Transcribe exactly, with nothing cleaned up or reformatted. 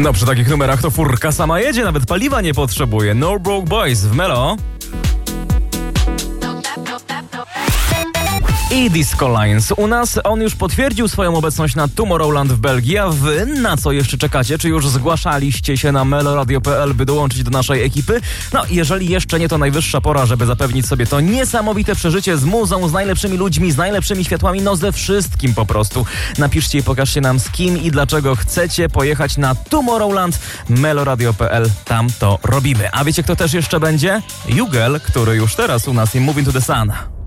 No przy takich numerach to furka sama jedzie, nawet paliwa nie potrzebuje. No Broke Boys w Melo. I Disco Lions. U nas on już potwierdził swoją obecność na Tomorrowland w Belgii, a wy na co jeszcze czekacie? Czy już zgłaszaliście się na meloradio kropka p l, by dołączyć do naszej ekipy? No, jeżeli jeszcze nie, to najwyższa pora, żeby zapewnić sobie to niesamowite przeżycie z muzą, z najlepszymi ludźmi, z najlepszymi światłami, no ze wszystkim po prostu. Napiszcie i pokażcie nam, z kim i dlaczego chcecie pojechać na Tomorrowland. meloradio kropka p l, tam to robimy. A wiecie, kto też jeszcze będzie? Jugel, który już teraz u nas i Moving to the Sun.